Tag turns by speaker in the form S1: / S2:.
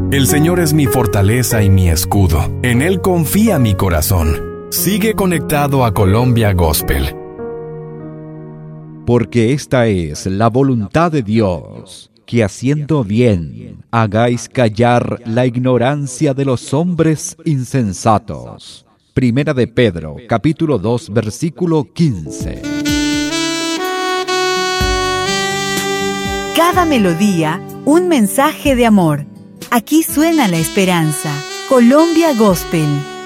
S1: El Señor es mi fortaleza y mi escudo. En Él confía mi corazón. Sigue conectado a Colombia Gospel.
S2: Porque esta es la voluntad de Dios, que haciendo bien hagáis callar la ignorancia de los hombres insensatos. Primera de Pedro, capítulo 2, versículo 15.
S3: Cada melodía, un mensaje de amor. Aquí suena la esperanza. Colombia Gospel.